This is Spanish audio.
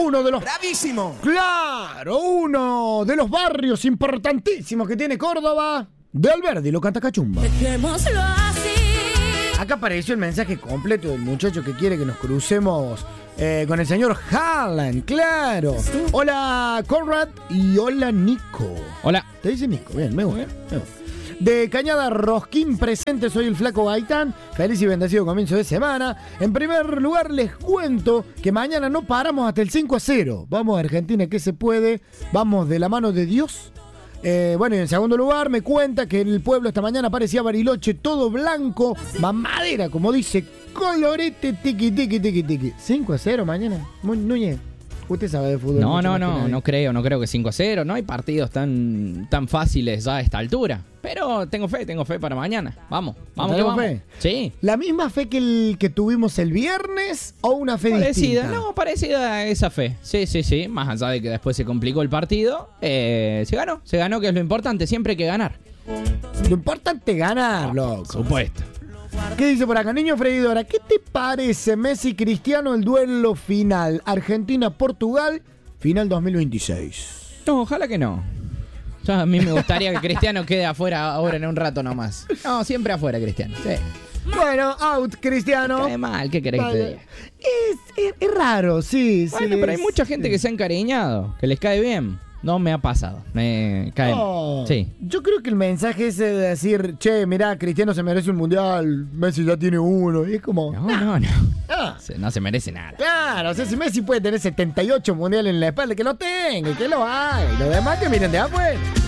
uno de los... ¡Bravísimo! ¡Claro! Uno de los barrios importantísimos que tiene Córdoba. De Alberdi, lo canta Cachumba. Dejémoslo así. Acá apareció el mensaje completo del muchacho que quiere que nos crucemos con el señor Haaland, claro. Hola Conrad y hola Nico. Hola. Te dice Nico, bien, me gusta. De Cañada Rosquín presente, soy el Flaco Gaitán. Feliz y bendecido comienzo de semana. En primer lugar les cuento que mañana no paramos hasta el 5-0. Vamos a Argentina que se puede. Vamos de la mano de Dios. Bueno, y en segundo lugar me cuenta que el pueblo esta mañana parecía Bariloche, todo blanco, mamadera, como dice, colorete, tiqui, tiqui, tiqui, tiqui. 5-0 mañana. Núñez, usted sabe de fútbol. No creo que 5-0. No hay partidos tan fáciles ya a esta altura. Pero tengo fe para mañana. Vamos que vamos. Fe? Sí. ¿La misma fe que tuvimos el viernes o una fe distinta? Parecida a esa fe. Sí. Más allá de que después se complicó el partido, se ganó, que es lo importante. Siempre hay que ganar. Lo importante es ganar, loco. Por supuesto. ¿Qué dice por acá? Niño Freidora, ¿qué te parece Messi-Cristiano el duelo final? Argentina-Portugal, final 2026. No, ojalá que no. A mí me gustaría que Cristiano quede afuera ahora en un rato nomás. No, siempre afuera Cristiano. Sí. Bueno, out Cristiano. Cae mal, ¿qué querés que te diga? Es raro, sí. Bueno, pero hay mucha gente que se ha encariñado, que les cae bien. No me ha pasado, me cae. Sí. Yo creo que el mensaje ese de decir, che, mirá, Cristiano se merece un mundial, Messi ya tiene uno, y es como... No. Ah. No se merece nada. Claro, o sea, si Messi puede tener 78 mundiales en la espalda, que lo tenga, que lo haga, y los demás que miren de afuera.